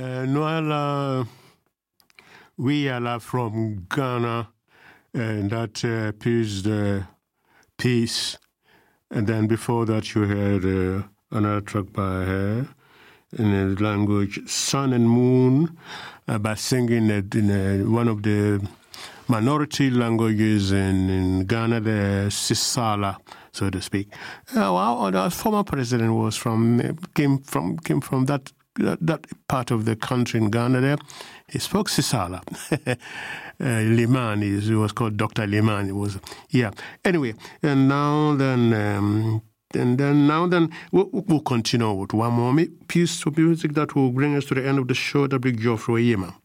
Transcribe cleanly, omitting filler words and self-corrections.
Noella Wiala from Ghana, and that piece, the Peace. And then before that, you heard another track by her in the language Sun and Moon, by singing it in one of the minority languages in Ghana, the Sisala, so to speak. Our former president came from that part of the country in Ghana there. He spoke Sisala. Liman, he was called Dr. Liman. It was, yeah. Anyway, and now then, we'll continue with one more piece of music that will bring us to the end of the show. That big Geoffrey Yema.